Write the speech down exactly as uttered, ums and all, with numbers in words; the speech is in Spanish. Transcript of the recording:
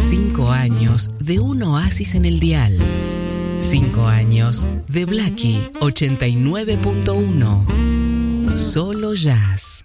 Cinco años de un oasis en el dial. Cinco años de Blackie ochenta y nueve punto uno. Solo jazz.